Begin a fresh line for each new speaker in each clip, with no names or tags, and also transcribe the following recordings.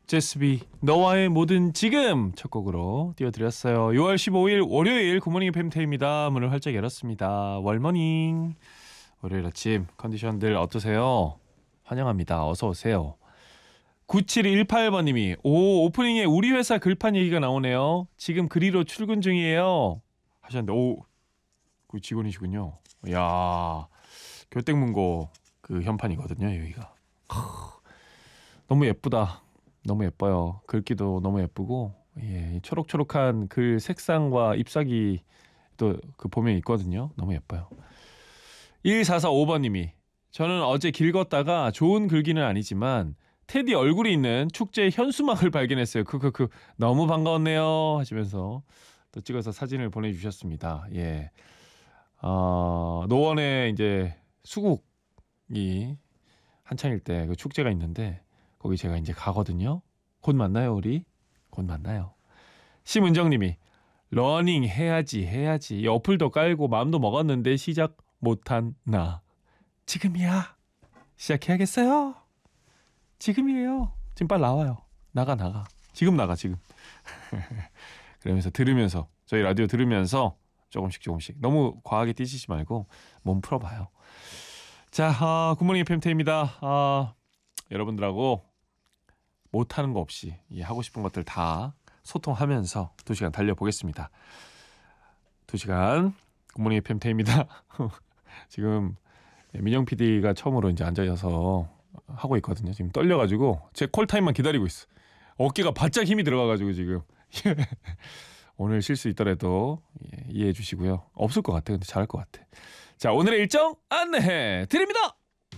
제스비 너와의 모든 지금 첫 곡으로 띄워드렸어요. 6월 15일 월요일 굿모닝 팬테입니다. 문을 활짝 열었습니다. 월모닝. 월요일 아침 컨디션들 어떠세요? 환영합니다. 어서 오세요. 9718번님이 오프닝에 우리 회사 글판 얘기가 나오네요. 지금 그리로 출근 중이에요 하셨는데 그 직원이시군요. 이야, 교땡문고 그 현판이거든요 여기가. 너무 예쁘다. 너무 예뻐요. 글귀도 너무 예쁘고, 예, 초록초록한 글 색상과 잎사귀 또 그 보면 있거든요. 너무 예뻐요. 1445번님이 저는 어제 길 걷다가 좋은 글귀는 아니지만 테디 얼굴이 있는 축제 현수막을 발견했어요. 너무 반가웠네요 하시면서 또 찍어서 사진을 보내주셨습니다. 예, 노원에 이제 수국이 한창일 때 그 축제가 있는데 거기 제가 이제 가거든요. 곧 만나요 우리. 곧 만나요. 심은정님이 러닝 해야지. 어플도 깔고 마음도 먹었는데 시작 못한 나. 지금이야. 시작해야겠어요. 지금이에요. 지금 빨리 나와요. 나가. 지금 나가 지금. 그러면서 들으면서 저희 라디오 들으면서 조금씩 너무 과하게 뛰시지 말고 몸 풀어봐요. 자, 굿모닝 FMT입니다. 여러분들하고 못하는 거 없이 하고 싶은 것들 다 소통하면서 2시간 달려보겠습니다. 2시간 굿모닝 FMT입니다. 지금 민영 PD가 처음으로 이제 앉아서 하고 있거든요. 지금 떨려가지고 제 콜타임만 기다리고 있어. 어깨가 바짝 힘이 들어가가지고 지금. 오늘 실수 있더라도 이해해 주시고요. 없을 것 같아. 근데 잘할 것 같아. 자, 오늘의 일정 안내해 드립니다.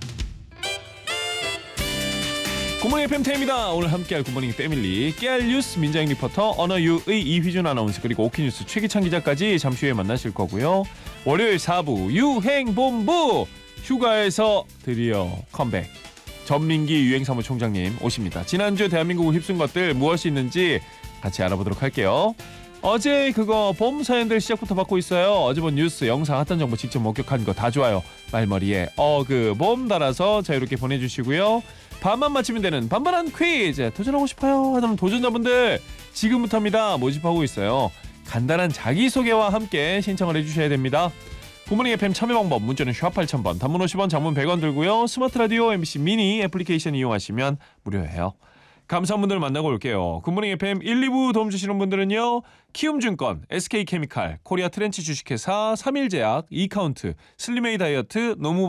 굿모닝 FMT입니다. 오늘 함께할 굿모닝 패밀리 깨알 뉴스 민자영 리포터, 언어유의 이휘준 아나운서, 그리고 오키뉴스 최기찬 기자까지 잠시 후에 만나실 거고요. 월요일 4부 유행본부 휴가에서 드디어 컴백. 전민기 유행사무총장님 오십니다. 지난주 대한민국을 휩쓴 것들 무엇이 있는지 같이 알아보도록 할게요. 어제 그거 봄 사연들 시작부터 받고 있어요. 어제 본 뉴스, 영상, 핫한 정보 직접 목격한 거 다 좋아요. 말머리에 봄 달아서 자유롭게 보내주시고요. 반만 맞히면 되는 반반한 퀴즈 도전하고 싶어요 하는 도전자분들 지금부터입니다. 모집하고 있어요. 간단한 자기소개와 함께 신청을 해주셔야 됩니다. 굿모닝 FM 참여 방법, 문자는 샵 8000번, 단문 50원, 장문 100원 들고요. 스마트 라디오 MBC 미니 애플리케이션 이용하시면 무료예요. 감사한 분들 만나고 올게요. 굿모닝 FM 1, 2부 도움 주시는 분들은요. 키움증권, SK케미칼, 코리아 트렌치 주식회사, 3일제약, 이카운트, 슬림웨이 다이어트, 노무